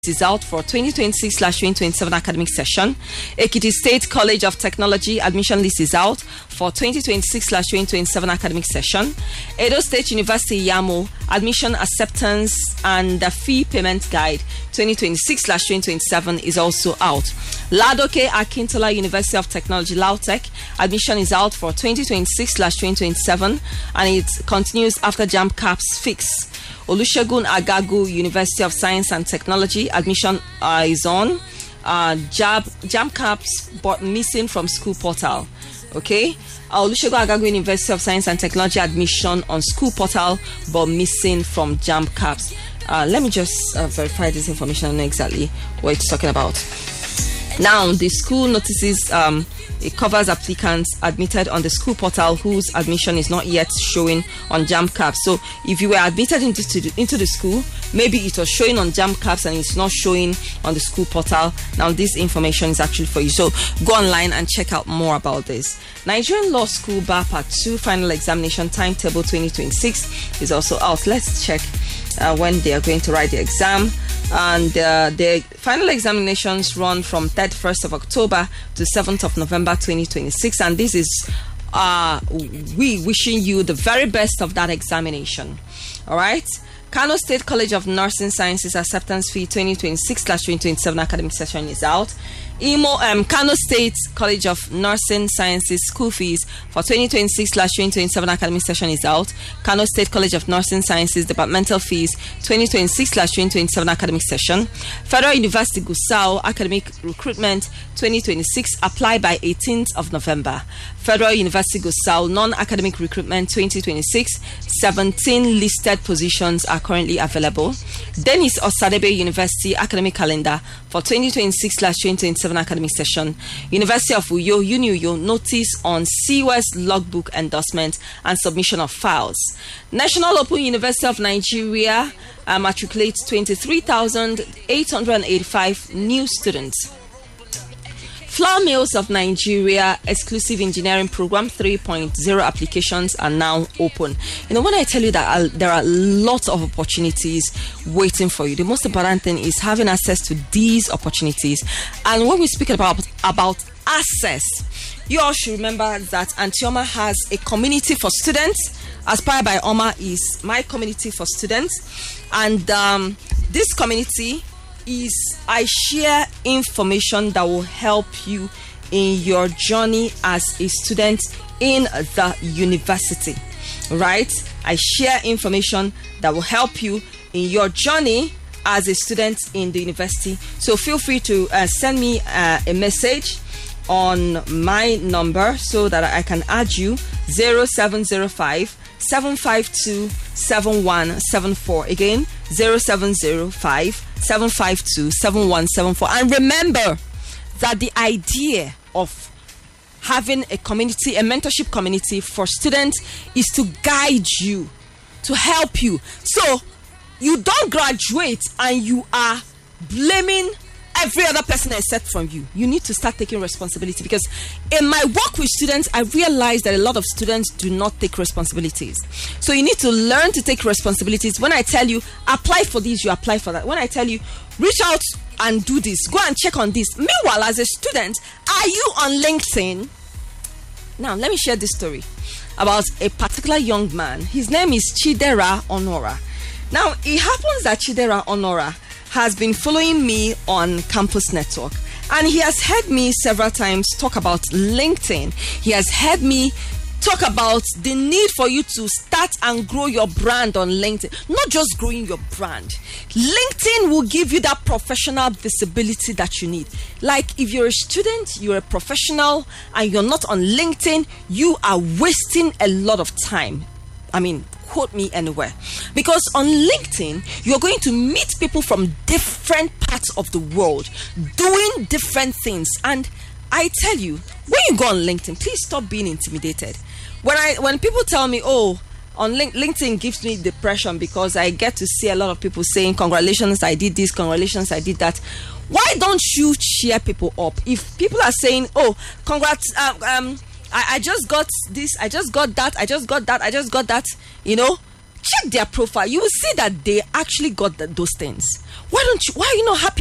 is out for 2026/2027 academic session. Ekiti State College of Technology admission list is out for 2026/2027 academic session. Edo State University Yamo admission acceptance and the fee payment guide 2026/2027 is also out. Ladoke Akintola University of Technology Lautech admission is out for 2026/2027 and it continues after JAMB CAPS fix. Olusegun Agagu University of Science and Technology admission is on. JAMB CAPS but missing from school portal. Okay, Olusegun Agagu University of Science and Technology admission on school portal but missing from JAMB CAPS. Let me just verify this information. I know exactly what it's talking about. Now, the school notices it covers applicants admitted on the school portal whose admission is not yet showing on JAMB CAPS. So, if you were admitted into the school, maybe it was showing on JAMB CAPS and it's not showing on the school portal. Now, this information is actually for you. So, go online and check out more about this. Nigerian Law School Bar Part 2 final examination timetable 2026 is also out. Let's check when they are going to write the exam. And the final examinations run from 31st of October to 7th of November 2026. And this is we wishing you the very best of that examination. All right. Kano State College of Nursing Sciences acceptance fee 2026/2027 academic session is out. Kano State College of Nursing Sciences school fees for 2026/2027 academic session is out. Kano State College of Nursing Sciences departmental fees 2026/2027 academic session. Federal University Gusau academic recruitment 2026 apply by 18th of November. Federal University Gusau non-academic recruitment 2026 17 listed positions are currently available. Dennis Osadebe University academic calendar for 2026/2027 academic session. University of Uyo, UNIUYO, notice on CWES logbook endorsement and submission of files. National Open University of Nigeria matriculates 23,885 new students. Flour Mills of Nigeria exclusive engineering program 3.0 applications are now open. You know, when I tell you that there are lots of opportunities waiting for you, the most important thing is having access to these opportunities. And when we speak about access, you all should remember that Antioma has a community for students. Aspire by Oma is my community for students. And this community is I share information that will help you in your journey as a student in the university, right? I share information that will help you in your journey as a student in the university. So feel free to send me a message on my number so that I can add you 0705 752 7174. Again, 0705 752 7174. And remember that the idea of having a community, a mentorship community for students, is to guide you, to help you. So you don't graduate and you are blaming every other person except from you. You need to start taking responsibility, because in my work with students, I realize that a lot of students do not take responsibilities. So you need to learn to take responsibilities. When I tell you, apply for this, you apply for that. When I tell you, reach out and do this, go and check on this. Meanwhile, as a student, are you on LinkedIn? Now, let me share this story about a particular young man. His name is Chidera Onora. Now, it happens that Chidera Onora has been following me on Campus Network, and he has heard me several times talk about LinkedIn. He has heard me talk about the need for you to start and grow your brand on LinkedIn. Not just growing your brand. LinkedIn will give you that professional visibility that you need. Like, if you're a student, you're a professional, and you're not on LinkedIn, you are wasting a lot of time. I mean, quote me anywhere, because on LinkedIn you're going to meet people from different parts of the world doing different things. And I tell you, when you go on LinkedIn, please stop being intimidated. When people tell me, oh, on LinkedIn gives me depression because I get to see a lot of people saying congratulations, I did this, congratulations, I did that. Why don't you cheer people up? If people are saying, oh, congrats, I just got this, I just got that, I just got that, you know, check their profile. You will see that they actually got those things. Why are you not happy